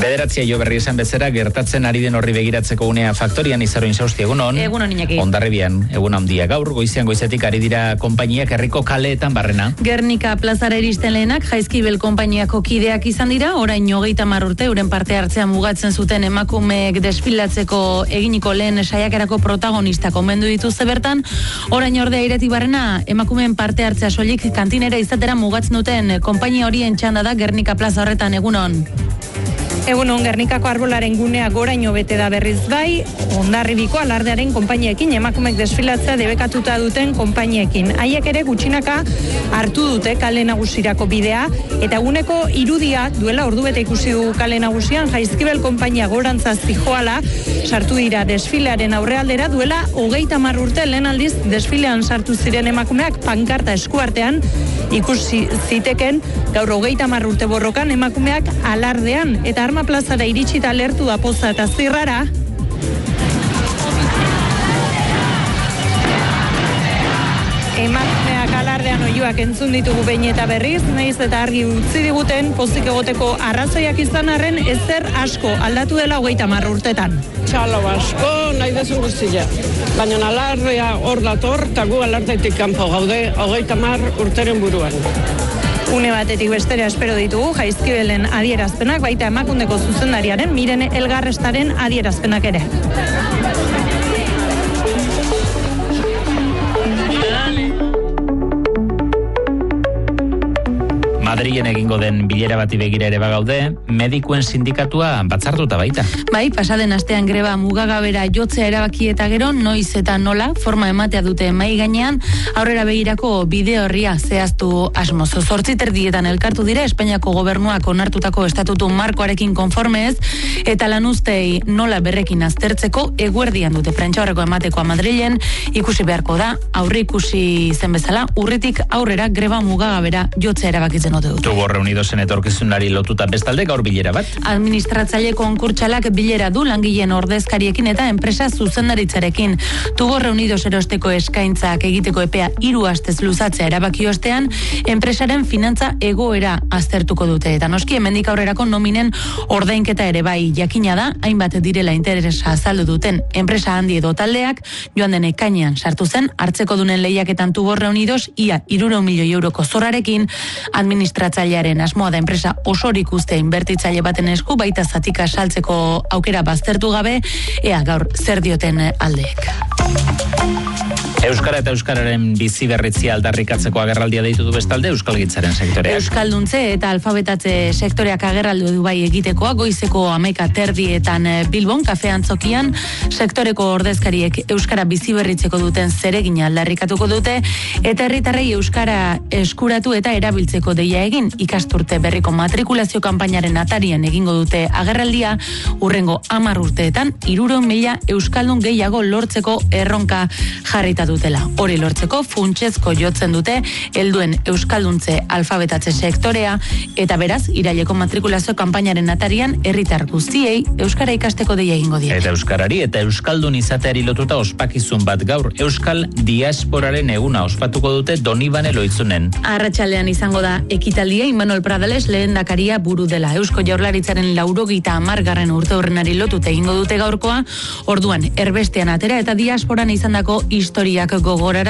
Bederatzia jo berri esan bezera, gertatzen ari den horri begiratzeko unea faktorian Izaroin Sausti, egunon. Egunon, Iñaki. Hondarribian, egun handia gaur, goizetik ari dira konpainiak herriko kaleetan barrena. Gernika plazara iristen lehenak, Jaizkibel konpainiako kideak izan dira, orain 30 urte, euren parte hartzea mugatzen zuten emakumeek desfilatzeko eginiko lehen saiakerako protagonista komendu dituzte bertan, orain ordea Irati barrena, emakumeen parte hartzea soilik kantinera izatera mugatzen duten konpainia horien txanda da Gernika plaza horretan, egunon. Egunon, Gernikako arbolaren gunea goraino bete da berriz bai, Hondarribiko alardearen konpainiekin, emakumek desfilatzea debekatuta duten konpainiekin. Haiek ere gutxinaka hartu dute kale nagusirako bidea, eta eguneko irudia duela ordubete ikusi du kale nagusian, Jaizkibel konpainia gorantza zijoala, sartu dira desfilearen aurrealdera, duela 30 urte lehen aldiz desfilean sartu ziren emakumeak pankarta eskuartean, ikusi ziteken gaur 30 urte borrokan emakumeak alardean, eta Arma plazara iritsita lertu da poza eta zirrara. Emakumeak alardean oihuak entzun ditugu behin eta berriz, nahiz eta argi utzi diguten pozik egoteko arrazoiak izan arren ezer asko aldatu dela 30 urtetan. Txalo asko nahi dezu guztia, baina alardea hor dator, eta gu alardetik kanpo gaude 30 urteren buruan. Une batetik bestera espero ditugu Jaizkibelen adierazpenak, baita emakundeko zuzendariaren Miren Elgarrestaren adierazpenak ere. Madrilen egingo den bilera bati begira ere bagaude, medikuen sindikatua batzartuta baita. Bai, pasaden astean greba mugagabera jotzea erabaki eta gero, noiz eta nola forma ematea dute mai gainean, aurrera begirako bide horria zehaztu asmoz. 8:30 elkartu dira Espainiako gobernuak onartutako estatutu markoarekin konformez, eta lanuztei nola berrekin aztertzeko eguerdian dute prentsaurreko ematekoa Madrilen, ikusi beharko da, aurre ikusi zen bezala, urritik aurrera greba mugagabera jotzea erabakitzen dute. Tubor Reunidosen etorkizunari lotuta bestalde gaur bilera bat. Administratzaile konkurtsalak bilera du langileen ordezkariekin eta enpresa zuzendaritzarekin. Tubor Reunidos erosteko eskaintzak egiteko epea 3 astez luzatzea erabaki ostean, enpresaren finantza egoera aztertuko dute. Eta noski hemendik aurrerako nominen ordainketa ere bai, jakina da, hainbat direla interesa azaldu duten enpresa handi edo taldeak, joan den ekainean sartu zen, hartzeko dunen lehiaketan Tubor Reunidos ia 300 milioi euroko zorrarekin, administratzailearen asmoa da enpresa osorik uztea inbertitzaile baten esku, baita zatika saltzeko aukera baztertu gabe, ea gaur zer dioten aldeek. Euskara eta euskararen bizi berritzia aldarrikatzeko agerraldia deitu du bestalde euskalgintzaren sektoreak. Euskalduntze eta alfabetatze sektoreak agerraldu du bai egitekoa, goizeko 11:30 Bilbon, kafe antzokian, sektoreko ordezkariek euskara bizi berritzeko duten zeregina aldarrikatuko dute, eta herritarrei euskara eskuratu eta erabiltzeko deia egin, ikasturte berriko matrikulazio kanpainaren atarian egingo dute agerraldia, urrengo 10 urteetan 300.000 euskaldun gehiago lortzeko erronka jarrita dutela. Hori lortzeko funtsezko jotzen dute helduen euskalduntze alfabetatze sektorea, eta beraz iraileko matrikulazio kanpainaren atarian herritar guztiei euskara ikasteko deia egingo die. Eta euskarari eta euskaldun izateari lotuta ospakizun bat gaur euskal diasporaren eguna ospatuko dute Donibane Loitzunen. Arratsaldean izango da ekitaldia, Imanol Pradales lehendakaria buru dela. Eusko Jaurlaritzaren 90. urteurrenari lotuta egingo dute gaurkoa, orduan erbestean atera eta diasporan izandako historiak gogorara